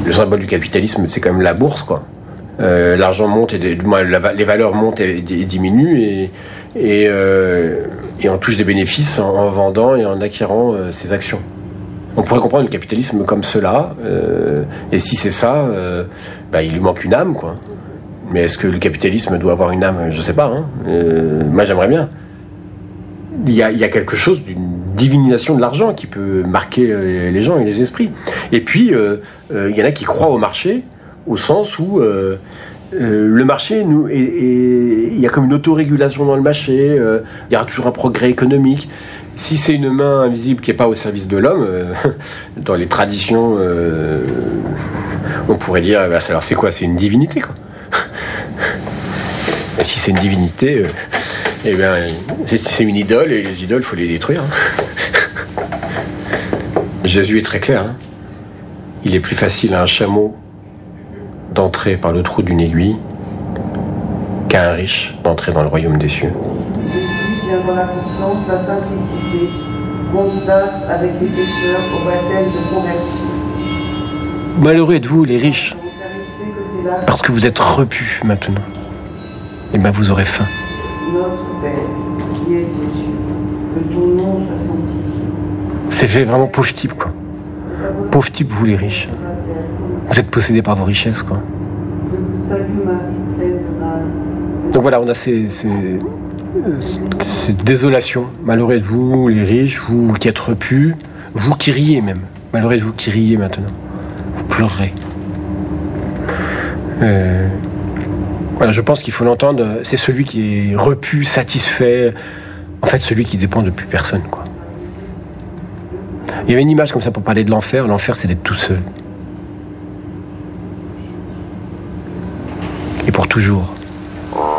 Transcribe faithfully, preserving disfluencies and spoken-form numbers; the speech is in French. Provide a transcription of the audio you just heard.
le symbole du capitalisme, c'est quand même la bourse, quoi. Euh, l'argent monte et des, la, les valeurs montent et, et diminuent et, et, euh, et on touche des bénéfices en, en vendant et en acquérant euh, ces actions. On pourrait comprendre le capitalisme comme cela, euh, et si c'est ça, euh, bah, il lui manque une âme, quoi. Mais est-ce que le capitalisme doit avoir une âme ? Je sais pas. Hein. Euh, moi, j'aimerais bien. Il y a, il y a quelque chose d'une divinisation de l'argent qui peut marquer les gens et les esprits. Et puis, euh, euh, il y en a qui croient au marché, au sens où euh, euh, le marché, nous, est, est, il y a comme une autorégulation dans le marché, euh, il y aura toujours un progrès économique. Si c'est une main invisible qui n'est pas au service de l'homme, euh, dans les traditions, euh, on pourrait dire, bah, alors c'est quoi ? C'est une divinité, quoi. Et si c'est une divinité, euh, eh bien, c'est, c'est une idole, et les idoles, il faut les détruire. Hein. Jésus est très clair. Hein. Il est plus facile à un chameau d'entrer par le trou d'une aiguille qu'à un riche d'entrer dans le royaume des cieux. Jésus vient dans la confiance, la simplicité, qu'on place avec les pécheurs au baptême de conversion. Malheureux êtes-vous, les riches, parce que vous êtes repus maintenant. Et bien vous aurez faim. Notre Père, qui es aux cieux, que ton nom soit sanctifié. C'est fait vraiment pauvre type, quoi. Pauvre type, vous les riches. Vous êtes possédés par vos richesses, quoi. Je vous salue Marie, pleine de grâce. Donc voilà, on a ces, ces, ces désolations. Malheureux êtes-vous, les riches, vous qui êtes repus, vous qui riez même. Malheureux êtes-vous qui riez maintenant. Vous pleurerez. Euh, voilà, je pense qu'il faut l'entendre. C'est celui qui est repu, satisfait. En fait, celui qui dépend de plus personne, quoi. Il y avait une image comme ça pour parler de l'enfer. L'enfer, c'est d'être tout seul. Et pour toujours.